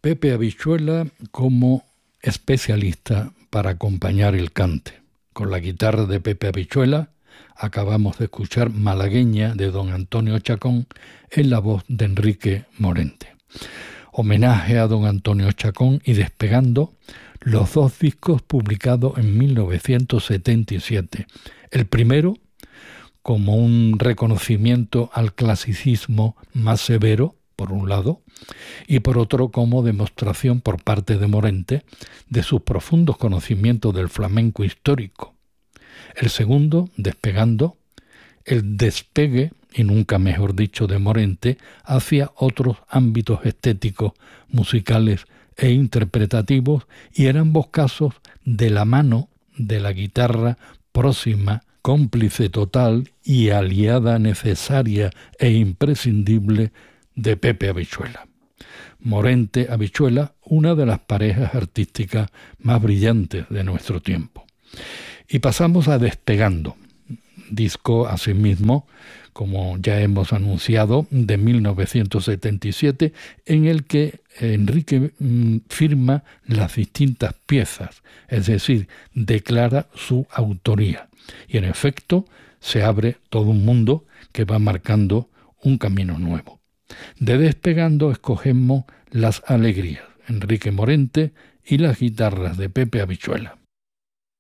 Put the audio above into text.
Pepe Habichuela como especialista para acompañar el cante. Con la guitarra de Pepe Habichuela acabamos de escuchar Malagueña de don Antonio Chacón en la voz de Enrique Morente. Homenaje a don Antonio Chacón y Despegando, los dos discos publicados en 1977. El primero como un reconocimiento al clasicismo más severo, por un lado, y por otro como demostración por parte de Morente de sus profundos conocimientos del flamenco histórico. El segundo, Despegando, el despegue, y nunca mejor dicho, de Morente hacia otros ámbitos estéticos, musicales e interpretativos, y en ambos casos de la mano de la guitarra próxima, cómplice total y aliada necesaria e imprescindible de Pepe Habichuela. Morente-Habichuela, una de las parejas artísticas más brillantes de nuestro tiempo. Y pasamos a Despegando, disco asimismo, como ya hemos anunciado, de 1977, en el que Enrique firma las distintas piezas, es decir, declara su autoría. Y en efecto, se abre todo un mundo que va marcando un camino nuevo. De Despegando escogemos Las Alegrías, Enrique Morente y las guitarras de Pepe Habichuela.